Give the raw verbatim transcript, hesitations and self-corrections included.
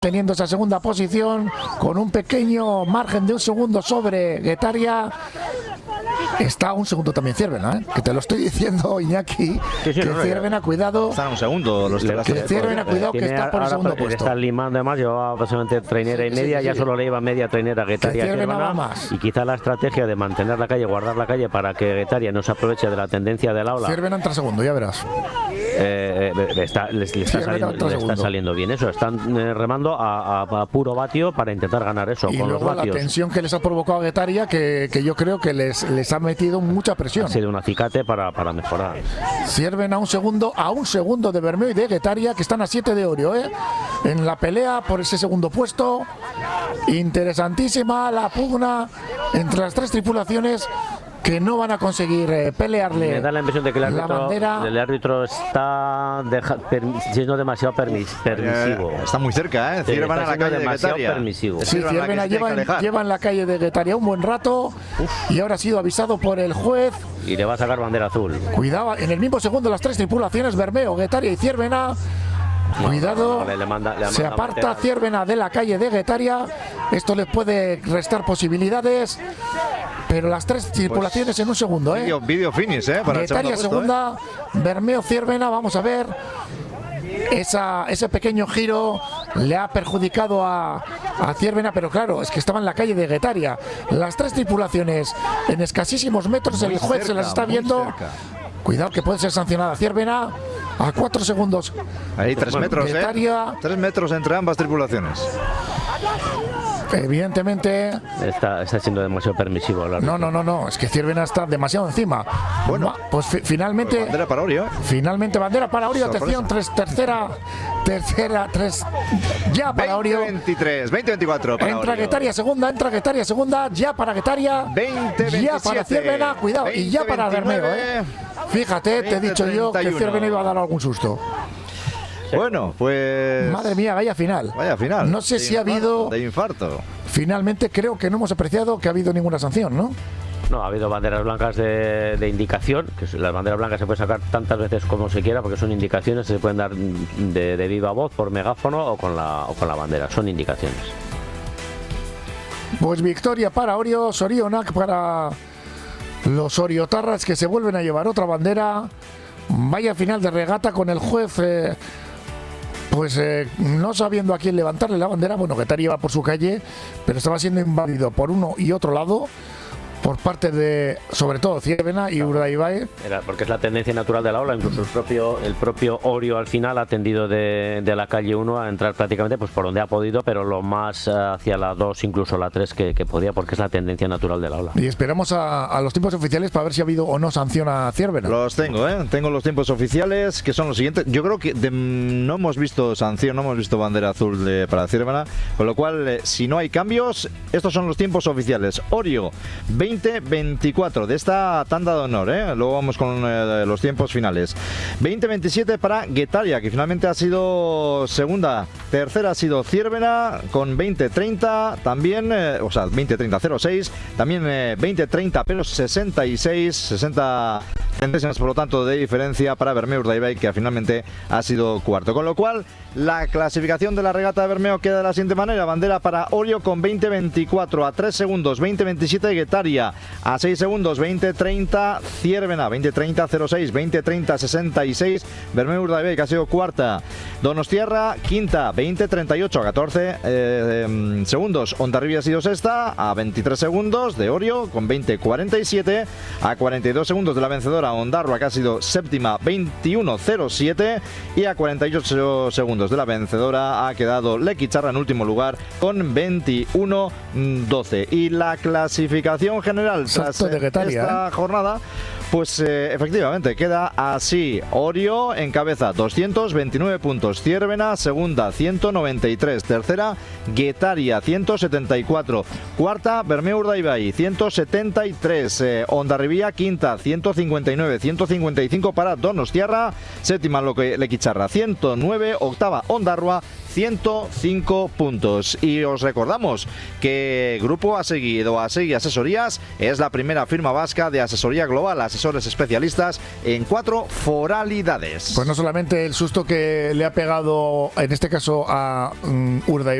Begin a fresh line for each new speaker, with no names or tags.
teniendo esa segunda posición con un pequeño margen de un segundo sobre Guetaria. Está un segundo también Ciervena, ¿eh? Que te lo estoy diciendo, Iñaki.
Sí, sí,
que
no, no,
Ciervena, cuidado.
Están un segundo los
que
que
Ciervena, cuidado, que está por el segundo
puesto.
puesto.
Está limando, además, llevaba básicamente trainera y media, sí, sí,
sí.
ya solo le iba media trainera a Guetaria.
Ciervena va más.
Y quizá la estrategia de mantener la calle, guardar la calle para que Guetaria no se aproveche de la tendencia del aula.
Ciervena entra segundo, ya verás.
Eh, eh, está, les, les está, saliendo, le está saliendo bien eso. Están eh, remando a, a, a puro vatio para intentar ganar eso.
Y
con
luego
los vatios.
La tensión que les ha provocado a Guetaria, que, que yo creo que les, les ha metido mucha presión.
Ha sido un acicate para, para mejorar.
Sirven a un segundo, a un segundo de Bermeo y de Guetaria, que están a siete de Orio, ¿eh? En la pelea por ese segundo puesto. Interesantísima la pugna entre las tres tripulaciones, que no van a conseguir eh, pelearle.
Me da la impresión de que el árbitro, el árbitro está deja, per, siendo demasiado permis, permisivo.
Eh, está muy cerca, ¿eh? Cierven a la calle de Guetaria.
Permisivo.
Sí, Ciervena lleva, lleva en la calle de Guetaria un buen rato. Uf. Y ahora ha sido avisado por el juez.
Y le va a sacar bandera azul.
Cuidado, en el mismo segundo las tres tripulaciones, Bermeo, Guetaria y Ciervena. Cuidado,
no, no, le manda, le
se aparta Ciervena de la calle de Guetaria. Esto les puede restar posibilidades. Pero las tres tripulaciones pues, en un segundo, ¿eh?
Video, video finish, ¿eh? Para
Guetaria segunda, ¿eh? Bermeo, Ciervena, vamos a ver. Esa, ese pequeño giro le ha perjudicado a, a Ciervena, pero claro, es que estaba en la calle de Guetaria. Las tres tripulaciones en escasísimos metros, muy el juez cerca, se las está viendo. Cerca. Cuidado que puede ser sancionada Ciervena a cuatro segundos.
Ahí tres metros, Guetaria, ¿eh? Tres metros entre ambas tripulaciones.
Evidentemente
está, está siendo demasiado permisivo.
No, no, no, no, es que Ciervena está demasiado encima. Bueno, pues fi finalmente
pues bandera para Orio, ¿eh?
Finalmente bandera para Orio, atención, tres, tercera, tercera, tres, ya para Orio.
veinte veintitrés, veinte veinticuatro para
entra
Orio.
Guetaria segunda, entra Guetaria segunda, ya para Guetaria.
veinte veintisiete,
ya para Ciervena, cuidado, veinte, y ya para Bermeo, ¿eh? Fíjate, veinte, te he dicho treinta y uno. Yo que Ciervena iba a dar algún susto.
Bueno, pues...
Madre mía, vaya final.
Vaya final.
No sé si ha habido...
De infarto.
Finalmente creo que no hemos apreciado que ha habido ninguna sanción, ¿no?
No, ha habido banderas blancas de, de indicación, que las banderas blancas se pueden sacar tantas veces como se quiera, porque son indicaciones, se pueden dar de, de viva voz, por megáfono o con, la, o con la bandera, son indicaciones.
Pues victoria para Orio, Sorionak para los oriotarras, que se vuelven a llevar otra bandera. Vaya final de regata con el juez... Eh, Pues eh, no sabiendo a quién levantarle la bandera. Bueno, Guetaria iba por su calle, pero estaba siendo invadido por uno y otro lado por parte de, sobre todo, Ciervena y claro. Urdaibai.
Era porque es la tendencia natural de la ola. Incluso el propio, el propio Orio al final ha tendido de, de la calle uno a entrar prácticamente pues por donde ha podido, pero lo más hacia la dos, incluso la tres que, que podía, porque es la tendencia natural de la ola.
Y esperamos a, a los tiempos oficiales para ver si ha habido o no sanción a Ciervena.
Los tengo, ¿eh? Tengo los tiempos oficiales, que son los siguientes. Yo creo que de, no hemos visto sanción, no hemos visto bandera azul de, para Ciervena, con lo cual, eh, si no hay cambios, estos son los tiempos oficiales. Orio, veinte veinticuatro de esta tanda de honor, ¿eh? Luego vamos con eh, los tiempos finales. veinte veintisiete para Guetaria, que finalmente ha sido segunda. Tercera ha sido Ciervena con veinte treinta también, eh, o sea, veinte treinta cero seis, también eh, veinte treinta pero sesenta y seis, sesenta centésimas por lo tanto de diferencia para Bermeo Urdaibai, que finalmente ha sido cuarto. Con lo cual, la clasificación de la regata de Bermeo queda de la siguiente manera: bandera para Orio con veinte veinticuatro, a tres segundos veinte veintisiete Guetaria, a seis segundos veinte treinta Ciervena, veinte treinta cero seis, veinte treinta sesenta y seis Bermeo Urdaibai, que ha sido cuarta. Donostiarra quinta, veinte treinta y ocho, a catorce eh, eh, segundos. Hondarribia ha sido sexta, a veintitrés segundos de Orio con veinte cuarenta y siete, a cuarenta y dos segundos de la vencedora Ondarroa, que ha sido séptima, veintiuno cero siete, y a cuarenta y ocho segundos de la vencedora ha quedado Lequicharra en último lugar con veintiuno doce. Y la clasificación general tras
de Guetaria,
esta
¿eh?
jornada, pues eh, efectivamente queda así: Orio encabeza doscientos veintinueve puntos, Ciervena segunda ciento noventa y tres, tercera Guetaria ciento setenta y cuatro, cuarta Bermeo Urdaibai ciento setenta y tres, eh, Hondarribia quinta ciento cincuenta y nueve, ciento cincuenta y cinco para Donostiarra, séptima Lequicharra ciento nueve, octava Ondarroa ciento cinco puntos. Y os recordamos que Grupo Asegui o Asegui Asesorías es la primera firma vasca de asesoría global, asesores especialistas en cuatro foralidades.
Pues no solamente el susto que le ha pegado, en este caso a um, Urdaibai,